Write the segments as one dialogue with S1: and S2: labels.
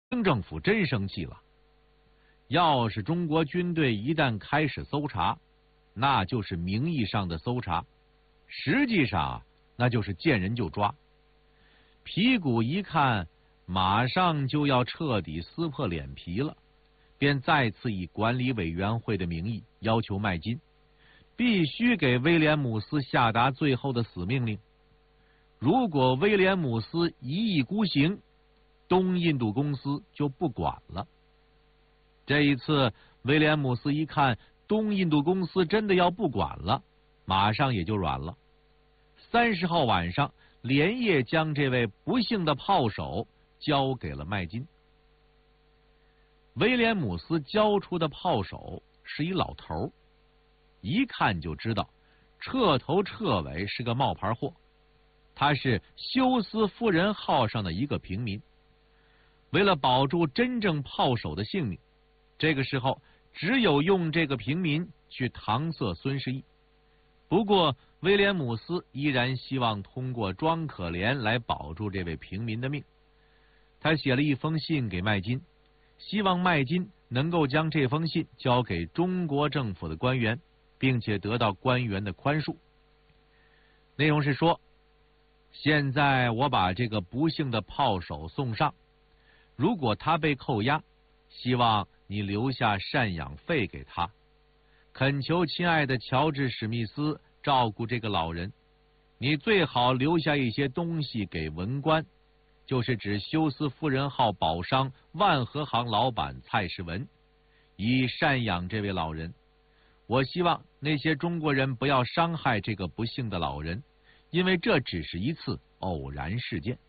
S1: 清政府真生气了。要是中国军队一旦开始搜查，那就是名义上的搜查，实际上那就是见人就抓。皮古一看，马上就要彻底撕破脸皮了，便再次以管理委员会的名义要求麦金必须给威廉姆斯下达最后的死命令。如果威廉姆斯一意孤行，东印度公司就不管了。这一次，威廉姆斯一看东印度公司真的要不管了，马上也就软了。30号晚上，连夜将这位不幸的炮手交给了麦金。威廉姆斯交出的炮手是一老头，一看就知道彻头彻尾是个冒牌货。他是休斯夫人号上的一个平民。为了保住真正炮手的性命，这个时候只有用这个平民去搪塞孙世义。不过威廉姆斯依然希望通过装可怜来保住这位平民的命。他写了一封信给麦金，希望麦金能够将这封信交给中国政府的官员，并且得到官员的宽恕。内容是说，现在我把这个不幸的炮手送上，如果他被扣押，希望你留下赡养费给他，恳求亲爱的乔治·史密斯照顾这个老人。你最好留下一些东西给文官，就是指休斯夫人号宝商万和行老板蔡世文，以赡养这位老人。我希望那些中国人不要伤害这个不幸的老人，因为这只是一次偶然事件。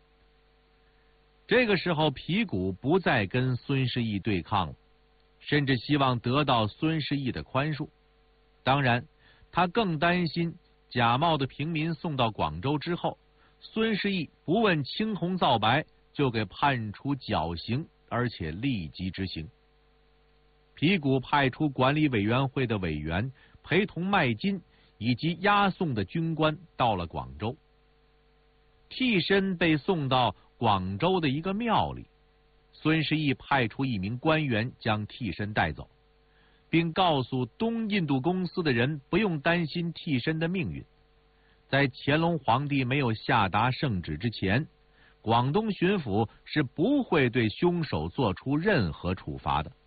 S1: 这个时候，皮古不再跟孙世义对抗了，甚至希望得到孙世义的宽恕。当然，他更担心假冒的平民送到广州之后，孙世义不问青红皂白就给判处绞刑，而且立即执行。皮古派出管理委员会的委员陪同麦金以及押送的军官到了广州。替身被送到广州的一个庙里，孙世义派出一名官员将替身带走，并告诉东印度公司的人不用担心替身的命运。在乾隆皇帝没有下达圣旨之前，广东巡抚是不会对凶手做出任何处罚的。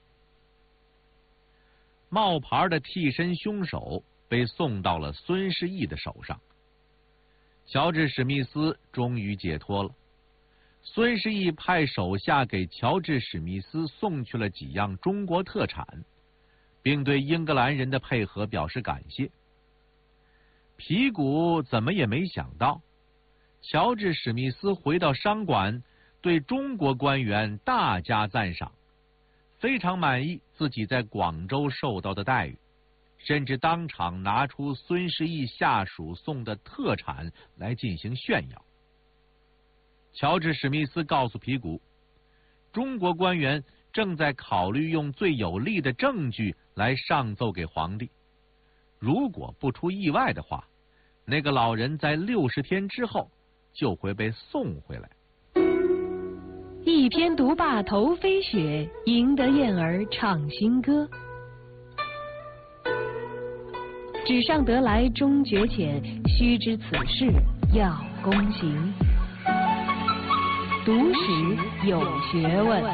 S1: 冒牌的替身凶手被送到了孙世义的手上，乔治·史密斯终于解脱了。孙世义派手下给乔治·史密斯送去了几样中国特产，并对英格兰人的配合表示感谢。皮古怎么也没想到，乔治·史密斯回到商馆，对中国官员大加赞赏，非常满意自己在广州受到的待遇，甚至当场拿出孙世义下属送的特产来进行炫耀。乔治·史密斯告诉皮古，中国官员正在考虑用最有力的证据来上奏给皇帝。如果不出意外的话，那个老人在60天之后就会被送回来。
S2: 一篇读罢头飞雪，赢得燕儿唱新歌。纸上得来终觉浅，须知此事要躬行。读史有学问，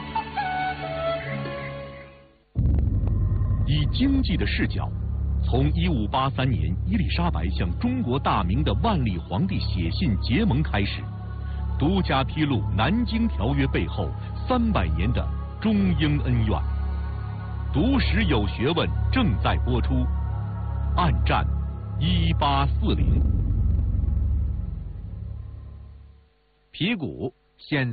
S3: 以经济的视角，从1583年伊丽莎白向中国大明的万历皇帝写信结盟开始，独家披露南京条约背后300年的中英恩怨。读史有学问正在播出，暗战1840。
S1: 皮古现在